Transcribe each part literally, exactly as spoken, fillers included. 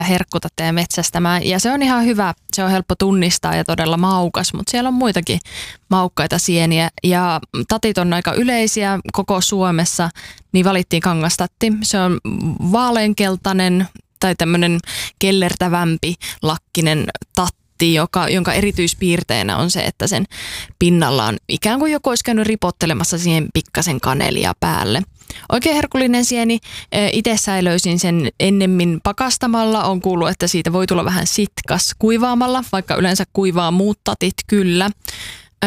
herkkutatte ja metsästämään. Ja se on ihan hyvä, se on helppo tunnistaa ja todella maukas, mutta siellä on muitakin maukkaita sieniä. Ja tatit on aika yleisiä koko Suomessa, niin valittiin kangastatti. Se on vaaleankeltainen tai tämmöinen kellertävämpi lakkinen tatti, joka, jonka erityispiirteenä on se, että sen pinnalla on ikään kuin joku olisi käynyt ripottelemassa siihen pikkasen kanelia päälle. Oikein herkullinen sieni. Itse säilöisin sen ennemmin pakastamalla. On kuullut, että siitä voi tulla vähän sitkas kuivaamalla, vaikka yleensä kuivaa muut tatit kyllä. Öö,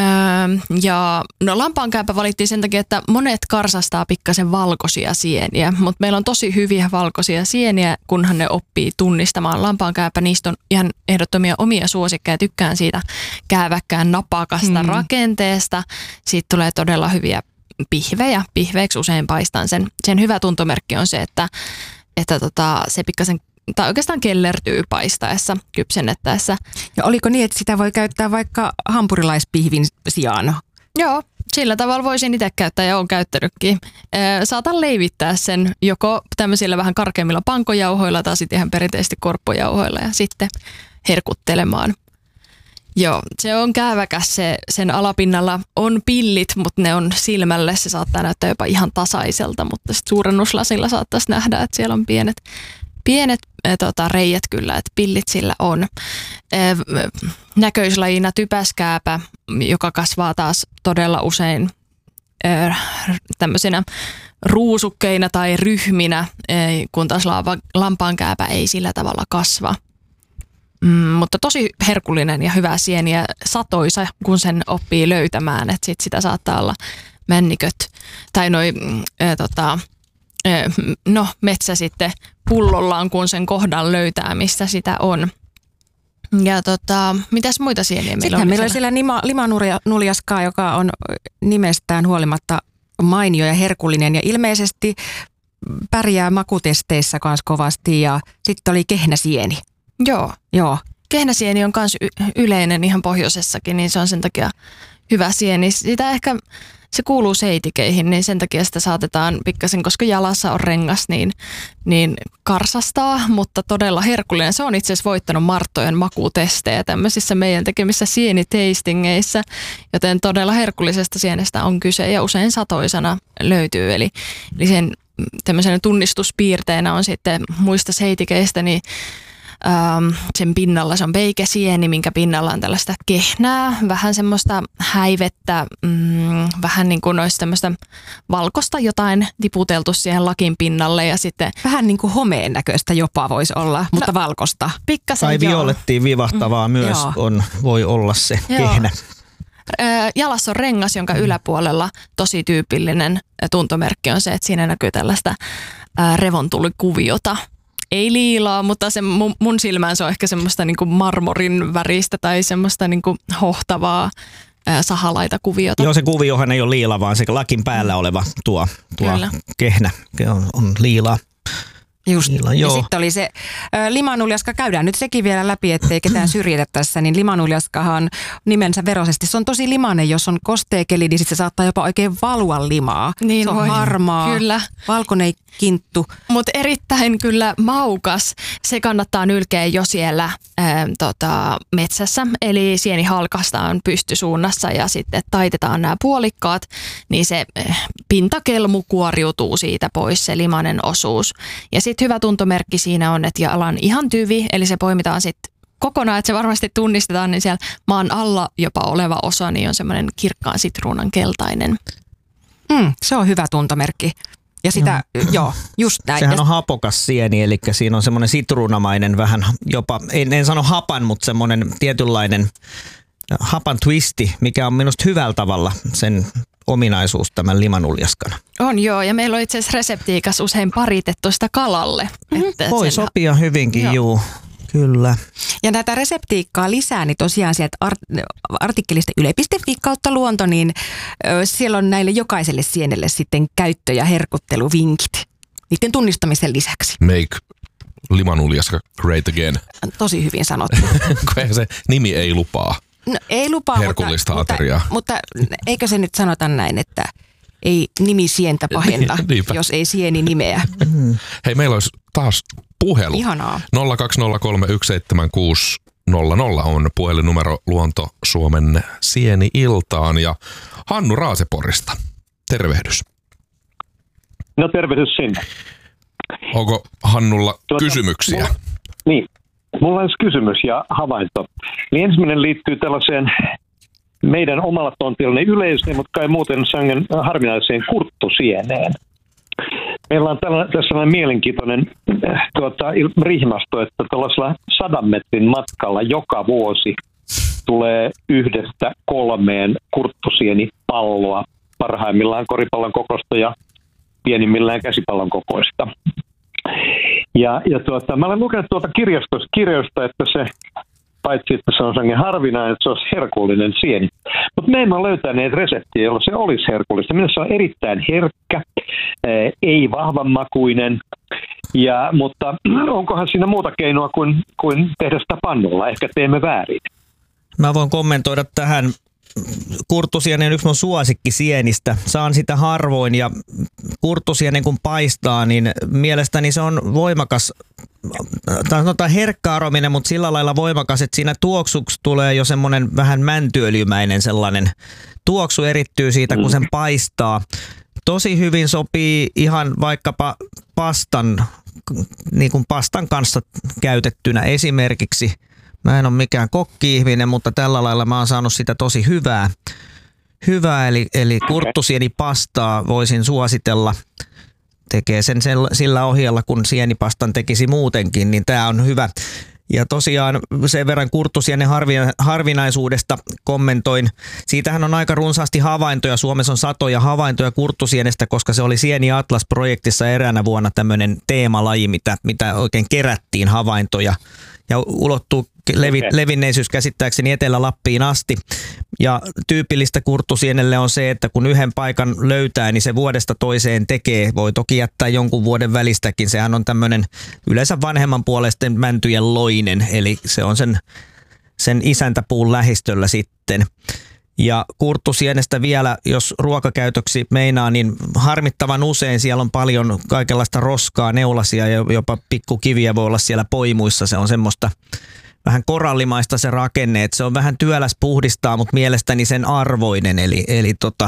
ja no lampaankääpä valittiin sen takia, että monet karsastaa pikkasen valkoisia sieniä, mutta meillä on tosi hyviä valkoisia sieniä, kunhan ne oppii tunnistamaan lampaankääpä. Niistä on ihan ehdottomia omia suosikkeja. Tykkään siitä kääväkkään napakasta hmm. rakenteesta. Siitä tulee todella hyviä pihvejä. Pihveiksi usein paistan sen. Sen hyvä tuntomerkki on se, että, että tota, se pikkasen tai oikeastaan kellertyy paistaessa, kypsennettäessä. Ja oliko niin, että sitä voi käyttää vaikka hampurilaispihvin sijaan? Joo, sillä tavalla voisin itse käyttää ja olen käyttänytkin. Saatan leivittää sen joko tämmöisillä vähän karkeammilla pankojauhoilla tai sitten ihan perinteisesti korppojauhoilla ja sitten herkuttelemaan. Joo, se on kääväkäs, se, sen alapinnalla on pillit, mutta ne on silmälle, se saattaa näyttää jopa ihan tasaiselta, mutta sitten suurennuslasilla saattaisi nähdä, että siellä on pienet, pienet äh, tota, reijät kyllä, että pillit sillä on. Äh, näköislajina typäskääpä, joka kasvaa taas todella usein äh, tämmöisinä ruusukkeina tai ryhminä, äh, kun taas lampaankääpä ei sillä tavalla kasva. Mm, mutta tosi herkullinen ja hyvä sieni ja satoisa, kun sen oppii löytämään, että sit sitä saattaa olla männiköt tai noi, ä, tota, ä, no metsä sitten pullollaan, kun sen kohdan löytää, mistä sitä on. Ja tota, mitäs muita sieniä meillä Sitten on? meillä on siellä lima, limanuljaskaa, joka on nimestään huolimatta mainio ja herkullinen ja ilmeisesti pärjää makutesteissä kanssa kovasti ja sitten oli kehnäsieni. Joo. Joo. Kehnäsieni on myös y- yleinen ihan pohjoisessakin, niin se on sen takia hyvä sieni. Sitä ehkä, se kuuluu seitikeihin, niin sen takia sitä saatetaan pikkasen, koska jalassa on rengas, niin, niin karsastaa, mutta todella herkullinen. Se on itse asiassa voittanut Marttojen makutestejä tämmöisissä meidän tekemissä sieniteistingeissä, joten todella herkullisesta sienestä on kyse ja usein satoisana löytyy. Eli, eli sen tämmöisenä tunnistuspiirteenä on sitten muista seitikeistä, niin Ähm, sen pinnalla se on veikesieni, minkä pinnalla on tällaista kehnää, vähän semmoista häivettä, mm, vähän niin kuin olisi tämmöistä valkosta jotain tiputeltu siihen lakin pinnalle ja sitten... Vähän niin kuin homeen näköistä jopa voisi olla, mutta no, valkosta. Pikkasen tai violettiin vivahtavaa mm, myös on, voi olla se joo. kehnä. Jalassa on rengas, jonka yläpuolella tosi tyypillinen tuntomerkki on se, että siinä näkyy tällaista revontulikuviota. Ei liilaa, mutta se mun, mun silmään se on ehkä semmoista niinku marmorin väristä tai semmoista niinku hohtavaa ää, sahalaita kuviota. Joo, se kuviohan ei ole liila, vaan se lakin päällä oleva tuo, tuo kehnä on, on liilaa. Just. Liila, ja sitten oli se äh, limanuljaska, käydään nyt sekin vielä läpi, ettei ketään syrjitä tässä, niin limanuljaskahan nimensä veroisesti. Se on tosi limainen, jos on kosteekeli, niin sit se saattaa jopa oikein valua limaa. Niin se on voi. harmaa, kyllä. valkoinen kinttu. Mutta erittäin kyllä maukas. Se kannattaa nylkeä jo siellä ää, tota, metsässä, eli sieni halkaistaan pystysuunnassa ja sitten taitetaan nämä puolikkaat, niin se äh, pintakelmu kuoriutuu siitä pois, se limainen osuus. Ja sitten hyvä tuntomerkki siinä on, että jalan ihan tyvi, eli se poimitaan sitten kokonaan, että se varmasti tunnistetaan, niin siellä maan alla jopa oleva osa niin on semmoinen kirkkaan sitruunan keltainen. Mm, se on hyvä tuntomerkki. Ja sitä, joo, joo just näin. Sehän on hapokas sieni, eli siinä on semmoinen sitruunamainen vähän jopa, en, en sano hapan, mutta semmoinen tietynlainen hapan twisti, mikä on minusta hyvällä tavalla sen ominaisuus tämän limanuljaskan. On joo, ja meillä on itse asiassa reseptiikassa usein paritettu sitä kalalle. Mm-hmm. Että voi sen... sopia hyvinkin, joo. juu. Kyllä. Ja näitä reseptiikkaa lisää, niin tosiaan sieltä art- artikkelista yle piste fi kautta luonto, niin ö, siellä on näille jokaiselle sienelle sitten käyttö- ja herkutteluvinkit niiden tunnistamisen lisäksi. Make limanuljaska great again. Tosi hyvin sanottu. Se nimi ei lupaa. No, ei lupaa, herkullista mutta, ateriaa. Mutta, mutta eikö se nyt sanota näin, että ei nimi sientä pahenta, jos ei sieni nimeä. Hei, meillä olisi taas puhelu. Ihanaa. nolla kaksi nolla kolme yksi seitsemän kuusi nolla nolla on puhelinnumero Luonto Suomen sieni-iltaan. Ja Hannu Raaseporista, tervehdys. No tervehdys sinne. Onko Hannulla tuota, kysymyksiä? Mulla, niin, mulla olisi kysymys ja havainto. Niin ensimmäinen liittyy tällaiseen meidän omalla tontillani yleiseen, mutta kai muuten sangen harvinaiseen kurttusieneen. Meillä on tällainen, tässä sellainen mielenkiintoinen tuota, rihmasto, että tällaisella sadan metrin matkalla joka vuosi tulee yhdestä kolmeen kurttusienipalloa, parhaimmillaan koripallon kokoista ja pienimmillään käsipallon kokoista. Ja, ja tuota, mä olen lukenut tuota kirjastosta, kirjoista, että se, paitsi että se on sangen harvinainen, että se olisi herkullinen sieni. Mutta me emme ole löytäneet reseptiä, jolla se olisi herkullista. Minusta se on erittäin herkkä, ei vahvanmakuinen, ja, mutta onkohan siinä muuta keinoa kuin, kuin tehdä sitä pannulla? Ehkä teemme väärin. Mä voin kommentoida tähän. Kurttusieni on yksi mun suosikkisienistä. Saan sitä harvoin ja kurttusieni kun paistaa, niin mielestäni se on voimakas, tai sanotaan herkkä-arominen, mutta sillä lailla voimakas, että siinä tuoksuksi tulee jo semmoinen vähän mäntyöljymäinen sellainen tuoksu erittyy siitä, kun sen paistaa. Tosi hyvin sopii ihan vaikkapa pastan, niin kuin pastan kanssa käytettynä esimerkiksi. Mä en ole mikään kokki-ihminen, mutta tällä lailla mä oon saanut sitä tosi hyvää. Hyvää, eli, eli kurttusienipastaa voisin suositella. Tekee sen sillä ohjella, kun sienipastan tekisi muutenkin, niin tää on hyvä. Ja tosiaan sen verran kurttusienen harvinaisuudesta kommentoin. Siitähän on aika runsaasti havaintoja. Suomessa on satoja havaintoja kurttusienestä, koska se oli Sieni Atlas-projektissa eräänä vuonna tämmöinen teemalaji, mitä, mitä oikein kerättiin havaintoja. Ja ulottuu levi, levinneisyys käsittääkseni Etelä-Lappiin asti. Ja tyypillistä kurttusienelle on se, että kun yhden paikan löytää, niin se vuodesta toiseen tekee. Voi toki jättää jonkun vuoden välistäkin. Sehän on tämmöinen yleensä vanhemman puoleisten mäntyjen loinen, eli se on sen, sen isäntäpuun lähistöllä sitten. Ja kurttusienestä vielä, jos ruokakäytöksi meinaa, niin harmittavan usein siellä on paljon kaikenlaista roskaa, neulasia ja jopa pikkukiviä voi olla siellä poimuissa. Se on semmoista vähän korallimaista se rakenne, että se on vähän työläs puhdistaa, mutta mielestäni sen arvoinen, eli, eli tota,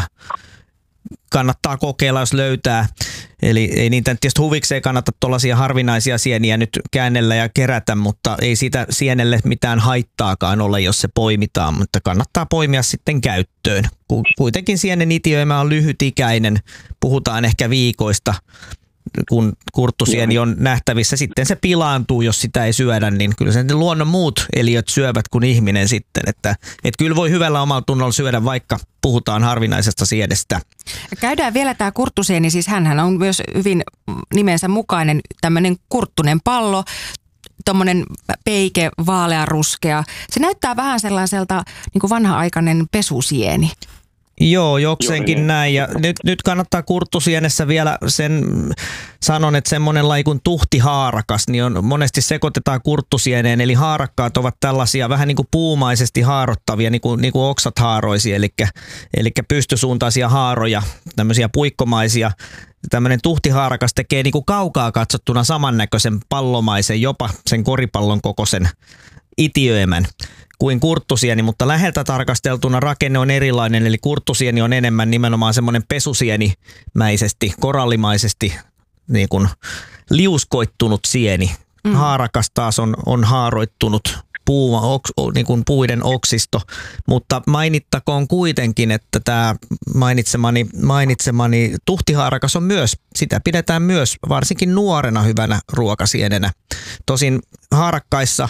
kannattaa kokeilla, jos löytää. Eli ei niitä tietysti huvikseen kannata tuollaisia harvinaisia sieniä nyt käännellä ja kerätä, mutta ei siitä sienelle mitään haittaakaan ole, jos se poimitaan, mutta kannattaa poimia sitten käyttöön. Kuitenkin sienen itiöimä on lyhytikäinen, puhutaan ehkä viikoista, kun kurttusieni on nähtävissä. Sitten se pilaantuu, jos sitä ei syödä, niin kyllä sen luonnon muut eliöt syövät kuin ihminen sitten. Että, että kyllä voi hyvällä omalla tunnolla syödä, vaikka puhutaan harvinaisesta siedestä. Käydään vielä tämä kurttusieni, siis hänhän on myös hyvin nimensä mukainen tämmöinen kurttunen pallo, tommonen peike, vaaleanruskea. Se näyttää vähän sellaiselta niin kuin vanha-aikainen pesusieni. Joo, jokseenkin näin. Ja nyt, nyt kannattaa kurttusienessä vielä sen sanon, että semmoinen laji kuin tuhtihaarakas, niin on, monesti sekoitetaan kurttusieneen, eli haarakkaat ovat tällaisia vähän niin kuin puumaisesti haarottavia, niin kuin, niin kuin oksat haaroisi, eli, eli pystysuuntaisia haaroja, tämmöisiä puikkomaisia. Tämmöinen tuhtihaarakas tekee niin kuin kaukaa katsottuna samannäköisen pallomaisen, jopa sen koripallon kokoisen itiöimän kuin kurttusieni, mutta läheltä tarkasteltuna rakenne on erilainen, eli kurttusieni on enemmän nimenomaan semmoinen pesusienimäisesti, korallimaisesti niin kuin liuskoittunut sieni. Mm. Haarakas taas on, on haaroittunut puu, oks, niin kuin puiden oksisto, mutta mainittakoon kuitenkin, että tämä mainitsemani, mainitsemani tuhtihaarakas on myös, sitä pidetään myös varsinkin nuorena hyvänä ruokasienenä. Tosin haarakkaissa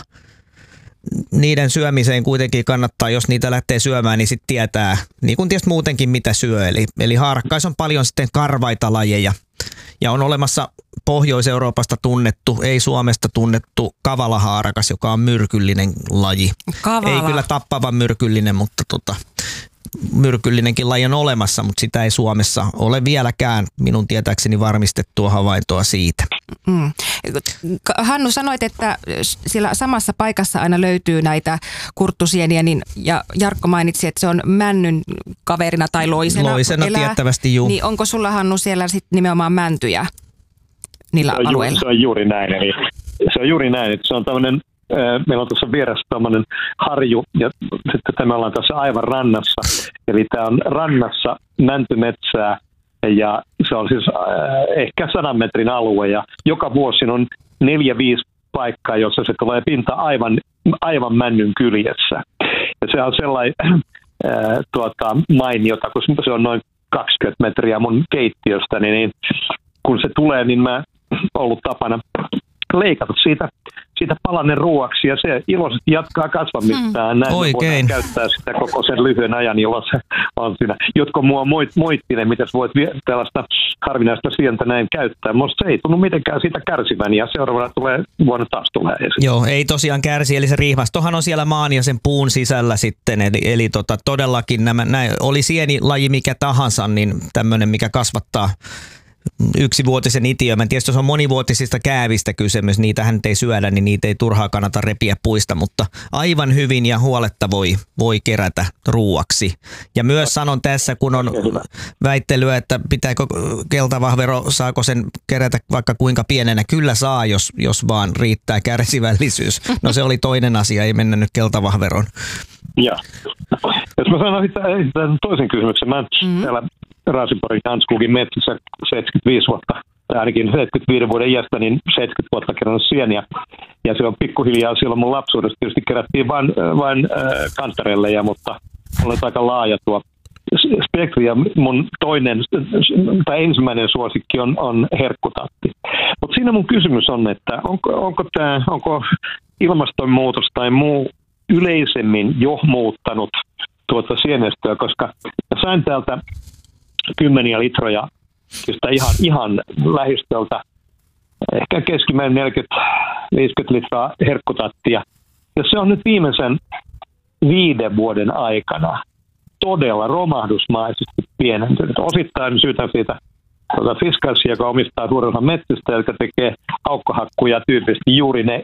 niiden syömiseen kuitenkin kannattaa, jos niitä lähtee syömään, niin sitten tietää, niin kuin tietysti muutenkin mitä syö. Eli, eli haarakkais on paljon sitten karvaita lajeja ja on olemassa Pohjois-Euroopasta tunnettu, ei Suomesta tunnettu kavalahaarakas, joka on myrkyllinen laji. Kavala. Ei kyllä tappavan myrkyllinen, mutta tota, myrkyllinenkin laji on olemassa, mutta sitä ei Suomessa ole vieläkään minun tietääkseni varmistettua havaintoa siitä. Mm. Hannu, sanoit, että siellä samassa paikassa aina löytyy näitä kurttusieniä, niin, ja Jarkko mainitsi, että se on männyn kaverina tai loisena. Loisena elää. Tiettävästi, juu. Niin onko sulla, Hannu, siellä sitten nimenomaan mäntyjä niillä se on alueilla? Juuri, se on juuri näin. Eli se on juuri näin, että se on tämmöinen, meillä on tuossa vieressä tämmöinen harju, ja sitten me ollaan tässä aivan rannassa. Eli tämä on rannassa mäntymetsää, ja se on siis äh, ehkä sadan metrin alue, ja joka vuosi on neljä, viisi paikkaa, jossa se tulee pinta aivan, aivan männyn kyljessä. Ja se on sellainen äh, tuota, mainiota, kun se on noin kaksikymmentä metriä mun keittiöstäni, niin kun se tulee, niin mä ollut tapana leikata siitä, siitä palanen ruuaksi, ja se iloisesti jatkaa kasvamistaan. Hmm. Näin Oikein. Käyttää sitä koko sen lyhyen ajan, jolloin se on siinä. Jotkut mua moit, moittinen, miten voit tällaista harvinaista sientä näin käyttää. Musta se ei tunnu mitenkään siitä kärsivän, ja seuraavana tulee, vuonna taas tulee esiin. Joo, ei tosiaan kärsi, eli se riihmastohan on siellä maan ja sen puun sisällä sitten, eli, eli tota, todellakin nämä, näin, oli sienilaji mikä tahansa, niin tämmöinen, mikä kasvattaa yksivuotisen itiön. Mä en tiedä, jos on monivuotisista käävistä kysymys, niitähän nyt ei syödä, niin niitä ei turhaa kannata repiä puista, mutta aivan hyvin ja huoletta voi, voi kerätä ruuaksi. Ja myös sanon tässä, kun on väittelyä, että pitääkö keltavahvero, saako sen kerätä vaikka kuinka pienenä. Kyllä saa, jos, jos vaan riittää kärsivällisyys. No se oli toinen asia, ei mennä nyt keltavahveron. Ja. Jos mä sanon sitten toisen kysymyksen, mä mm-hmm. täällä Raaseporin Janskogin metsissä seitsemänkymmentäviisi vuotta, tai ainakin seitsemänkymmentäviiden vuoden iästä, niin seitsemänkymmentä vuotta kerännyt sieniä. Ja se on pikkuhiljaa, silloin mun lapsuudessa tietysti kerättiin vain, vain äh, kantarelleja, mutta on aika laaja tuo spektri. Ja mun toinen, tai ensimmäinen suosikki on, on herkkutatti. Mutta siinä mun kysymys on, että onko, onko, tää, onko ilmastonmuutos tai muu yleisemmin jo muuttanut tuota sienestöä, koska mä sain täältä kymmeniä litroja ihan, ihan lähistöltä, ehkä keskimäärin neljäkymmentä viisikymmentä litraa herkkutattia. Ja se on nyt viimeisen viiden vuoden aikana todella romahdusmaisesti pienentynyt. Osittain syytän siitä tuota Fiskalsia, joka omistaa suurin osan metsistä, joka tekee aukkohakkuja tyypillisesti juuri ne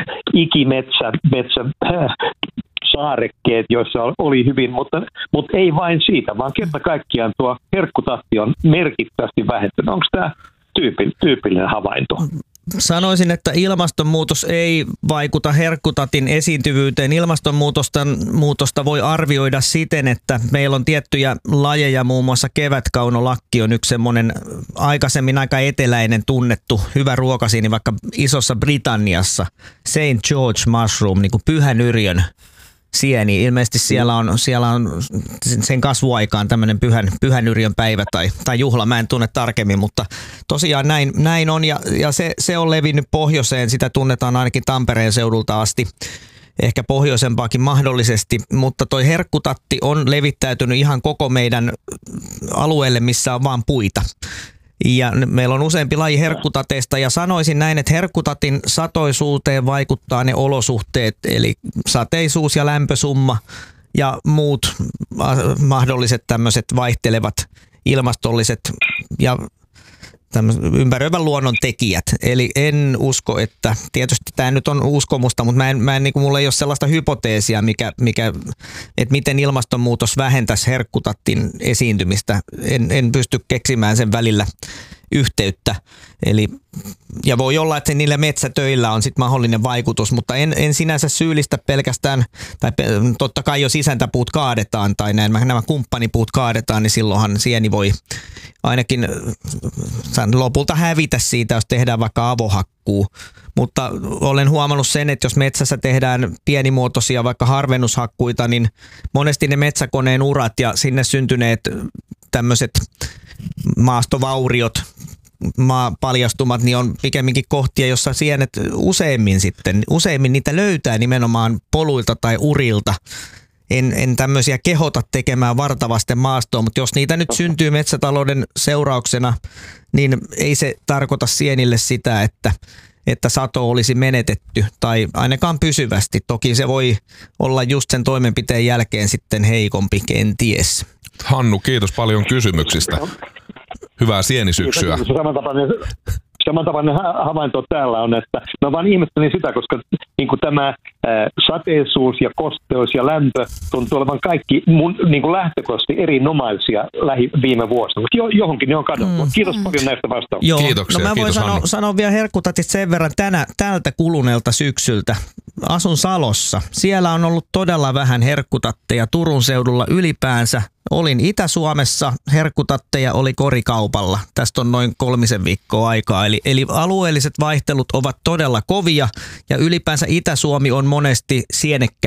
ikimetsä, metsä, äh, saarekkeet, joissa oli hyvin, mutta, mutta ei vain siitä, vaan kerta kaikkiaan tuo herkkutatti on merkittävästi vähentynyt. Onko tämä tyypillinen, tyypillinen havainto? Sanoisin, että ilmastonmuutos ei vaikuta herkkutatin esiintyvyyteen. Ilmastonmuutosta muutosta voi arvioida siten, että meillä on tiettyjä lajeja, muun muassa kevätkaunolakki on yksi semmoinen aikaisemmin aika eteläinen tunnettu hyvä ruokasiini, vaikka Isossa Britanniassa. Saint George mushroom, niin kuin pyhän yrjön sieni. Ilmeisesti siellä on, siellä on sen kasvuaikaan tämmöinen pyhän, pyhän yrjön päivä tai, tai juhla. Mä en tunne tarkemmin, mutta tosiaan näin, näin on. Ja, ja se, se on levinnyt pohjoiseen. Sitä tunnetaan ainakin Tampereen seudulta asti. Ehkä pohjoisempaakin mahdollisesti. Mutta toi herkkutatti on levittäytynyt ihan koko meidän alueelle, missä on vaan puita. Ja meillä on useampi laji herkkutateista ja sanoisin näin, että herkkutatin satoisuuteen vaikuttaa ne olosuhteet, eli sateisuus ja lämpösumma ja muut mahdolliset tämmöiset vaihtelevat ilmastolliset ja ympäröivän luonnon tekijät. Eli en usko, että tietysti tämä nyt on uskomusta, mutta mä en, mä en, niin kuin mulla ei ole sellaista hypoteesia, mikä, mikä, että miten ilmastonmuutos vähentäisi herkkutattin esiintymistä. En, en pysty keksimään sen välillä yhteyttä. Eli, ja voi olla, että niillä metsätöillä on sitten mahdollinen vaikutus, mutta en, en sinänsä syyllistä pelkästään, tai totta kai jos isäntäpuut kaadetaan tai näin, nämä kumppanipuut kaadetaan, niin silloinhan sieni voi ainakin lopulta hävitä siitä, jos tehdään vaikka avohakkuu. Mutta olen huomannut sen, että jos metsässä tehdään pienimuotoisia vaikka harvennushakkuita, niin monesti ne metsäkoneen urat ja sinne syntyneet tämmöiset maastovauriot, maapaljastumat, niin on pikemminkin kohtia, jossa sienet useimmin sitten, useimmin niitä löytää nimenomaan poluilta tai urilta. En, en tämmöisiä kehota tekemään vartavasten maastoon, mutta jos niitä nyt syntyy metsätalouden seurauksena, niin ei se tarkoita sienille sitä, että, että sato olisi menetetty tai ainakaan pysyvästi. Toki se voi olla just sen toimenpiteen jälkeen sitten heikompi, kenties. Hannu, kiitos paljon kysymyksistä. Hyvää sienisyksyä. Samantapainen havainto täällä on, että mä vaan ihmettelin sitä, koska niin kuin tämä ää, sateisuus ja kosteus ja lämpö tuntuu olevan kaikki mun niin kuin lähtökohtaisesti erinomaisia lähi viime vuosina, mutta jo, johonkin ne on kadonnut. Mm. Kiitos paljon näistä vastauksista. Joo, Kiitoksia. No mä voin Kiitos, sanoa, sanoa vielä herkutatit sen verran tänä, tältä kuluneelta syksyltä. Asun Salossa. Siellä on ollut todella vähän herkkutatteja Turun seudulla ylipäänsä. Olin Itä-Suomessa, herkkutatteja oli korikaupalla. Tästä on noin kolmisen viikkoa aikaa. Eli, eli alueelliset vaihtelut ovat todella kovia ja ylipäänsä Itä-Suomi on monesti sienekkä